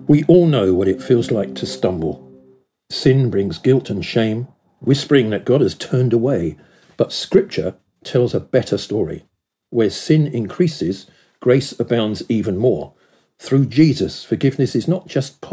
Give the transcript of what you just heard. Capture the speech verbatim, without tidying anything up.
We all know what it feels like to stumble. Sin brings guilt and shame, whispering that God has turned away. But Scripture tells a better story. Where sin increases, grace abounds even more. Through Jesus, forgiveness is not just possible.